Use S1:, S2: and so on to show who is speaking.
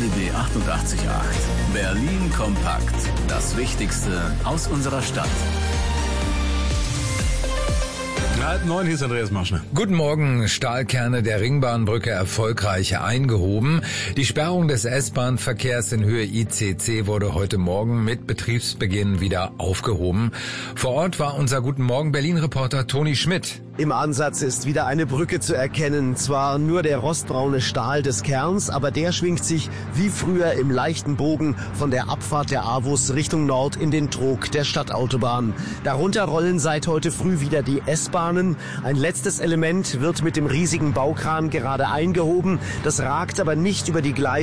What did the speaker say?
S1: RBB 88.8. Berlin kompakt. Das Wichtigste aus unserer Stadt.
S2: 8:30, hier ist Andreas Marschner.
S3: Guten Morgen. Stahlkerne der Ringbahnbrücke erfolgreich eingehoben. Die Sperrung des S-Bahn-Verkehrs in Höhe ICC wurde heute Morgen mit Betriebsbeginn wieder aufgehoben. Vor Ort war unser Guten Morgen Berlin-Reporter Toni Schmidt.
S4: Im Ansatz ist wieder eine Brücke zu erkennen. Zwar nur der rostbraune Stahl des Kerns, aber der schwingt sich wie früher im leichten Bogen von der Abfahrt der AWUS Richtung Nord in den Trog der Stadtautobahn. Darunter rollen seit heute früh wieder die S-Bahnen. Ein letztes Element wird mit dem riesigen Baukran gerade eingehoben. Das ragt aber nicht über die Gleise.